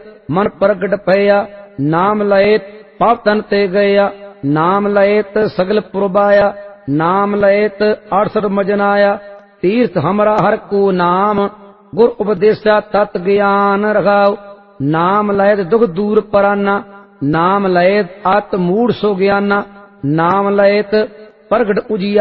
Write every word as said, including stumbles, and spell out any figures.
मन प्रगट भया। नाम लयत पाप तन ते गया। नाम लयत सगल पुरबाया। नाम लयत अड़सठ मजनाया। तीर्थ हमरा हर को नाम गुर उपदेशा तत् ज्ञान रखाओ। नाम लयत दुख दूर पराना। नाम लयत आत मूढ़ सो ज्ञाना। नाम लयत प्रगट उजिया